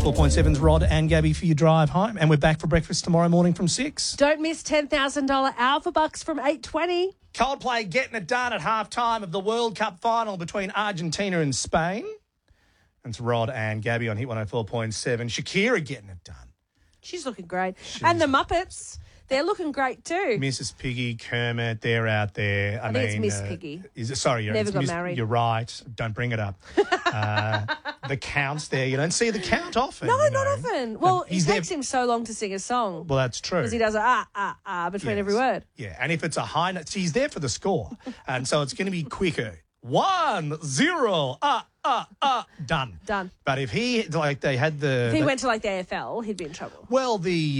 104.7's Rod and Gabby for your drive home. And we're back for breakfast tomorrow morning from 6. Don't miss $10,000 Alpha Bucks from 8:20. Coldplay getting it done at halftime of the World Cup final between Argentina and Spain. It's Rod and Gabby on Hit 104.7. Shakira getting it done. She's looking great. And the Muppets, they're looking great too. Mrs. Piggy, Kermit, they're out there. I think it's Miss Piggy. Is it? Sorry, Never it's got married. You're right. Don't bring it up. The Count's there. You don't see the Count often. No, not often. Well, it takes him so long to sing a song. Well, that's true. Because he does a between every word. Yeah, and if it's a high note, he's there for the score. And so it's going to be quicker. 1, 0, done. Done. But if he, like, they had If he went to, like, the AFL, he'd be in trouble. Well,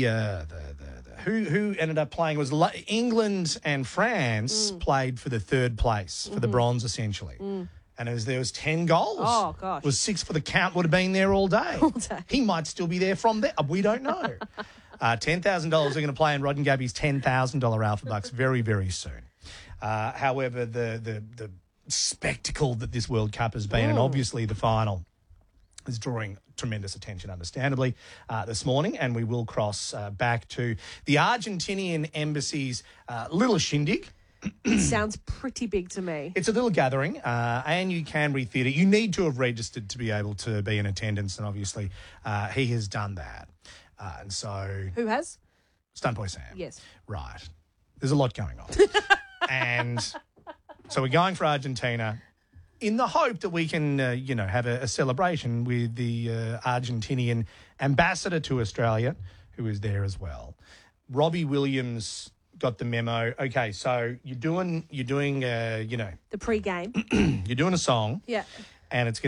who ended up playing was England and France played for the third place, for the bronze, essentially. And there was 10 goals. Oh, gosh. It was 6 for the Count, would have been there all day. All day. He might still be there from there. We don't know. $10,000 are going to play in Rod and Gabby's $10,000 Alpha Bucks very, very soon. However, the spectacle that this World Cup has been, and obviously the final, is drawing tremendous attention, understandably, this morning. And we will cross back to the Argentinian embassy's little shindig. It sounds pretty big to me. It's a little gathering, and you can read theatre. You need to have registered to be able to be in attendance, and obviously he has done that. And so... Who has? Stunt Boy Sam. Yes. Right. There's a lot going on. And so we're going for Argentina in the hope that we can, have a celebration with the Argentinian ambassador to Australia, who is there as well. Robbie Williams got the memo. Okay, so you're doing, The pre-game. you're doing a song. Yeah. And it's going